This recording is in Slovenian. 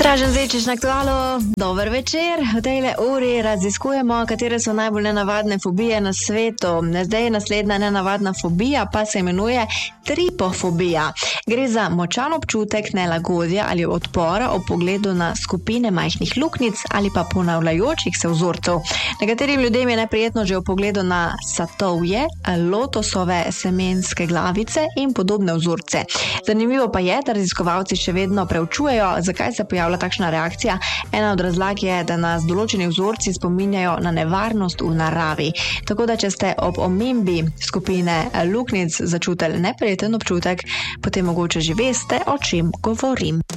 Dražen Zečič na Aktualu, dober večer. V tejle uri raziskujemo, katere so najbolj nenavadne fobije na svetu. Zdaj naslednja nenavadna fobija pa se imenuje tripofobija. Gre za močan občutek nelagodja ali odpora ob pogledu na skupine majhnih luknjic ali pa ponavljajočih se vzorcev. Nekaterim ljudem je neprijetno že ob pogledu na satovje, lotosove semenske glavice in podobne vzorce. Zanimivo pa je, da raziskovalci še vedno preučujejo, zakaj se pojavlja takšna reakcija. Ena od razlag je, da nas določeni vzorci spominjajo na nevarnost v naravi. Tako da, če ste ob omembi skupine luknjic začutili neprijeten občutek, potem mogoče že veste, o čem govorim.